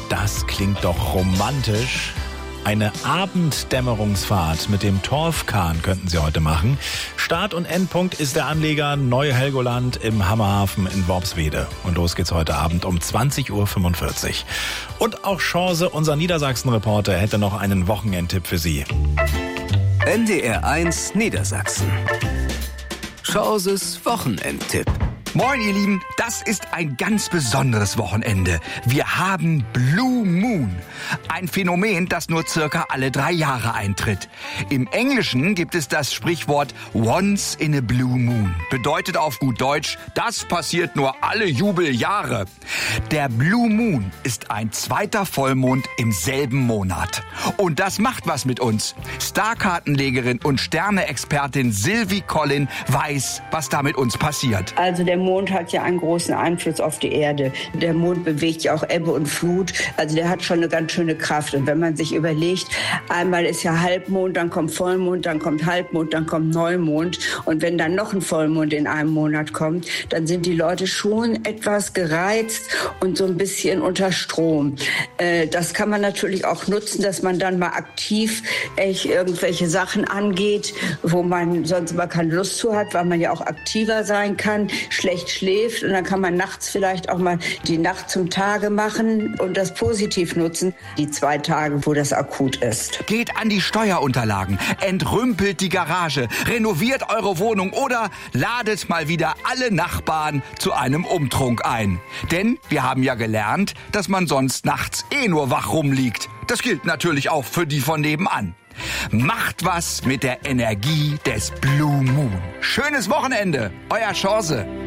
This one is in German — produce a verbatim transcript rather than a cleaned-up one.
Das klingt doch romantisch. Eine Abenddämmerungsfahrt mit dem Torfkahn könnten Sie heute machen. Start- und Endpunkt ist der Anleger Neu-Helgoland im Hammerhafen in Worpswede. Und los geht's heute Abend um zwanzig Uhr fünfundvierzig. Und auch Chance, unser Niedersachsen-Reporter, hätte noch einen Wochenendtipp für Sie. N D R eins Niedersachsen. Chances Wochenendtipp. Moin ihr Lieben, das ist ein ganz besonderes Wochenende. Wir haben Blue Moon. Ein Phänomen, das nur circa alle drei Jahre eintritt. Im Englischen gibt es das Sprichwort Once in a Blue Moon. Bedeutet auf gut Deutsch, das passiert nur alle Jubeljahre. Der Blue Moon ist ein zweiter Vollmond im selben Monat. Und das macht was mit uns. Starkartenlegerin und Sterne-Expertin Sylvie Collin weiß, was da mit uns passiert. Also der Mond hat ja einen großen Einfluss auf die Erde. Der Mond bewegt ja auch Ebbe und Flut. Also der hat schon eine ganz schöne Kraft. Und wenn man sich überlegt, einmal ist ja Halbmond, dann kommt Vollmond, dann kommt Halbmond, dann kommt Neumond. Und wenn dann noch ein Vollmond in einem Monat kommt, dann sind die Leute schon etwas gereizt und so ein bisschen unter Strom. Äh, das kann man natürlich auch nutzen, dass man dann mal aktiv echt irgendwelche Sachen angeht, wo man sonst immer keine Lust zu hat, weil man ja auch aktiver sein kann, schlecht schläft und dann kann man nachts vielleicht auch mal die Nacht zum Tage machen und das positiv nutzen, die zwei Tage, wo das akut ist. Geht an die Steuerunterlagen, entrümpelt die Garage, renoviert eure Wohnung oder ladet mal wieder alle Nachbarn zu einem Umtrunk ein. Denn wir haben ja gelernt, dass man sonst nachts eh nur wach rumliegt. Das gilt natürlich auch für die von nebenan. Macht was mit der Energie des Blue Moon. Schönes Wochenende, euer Chance.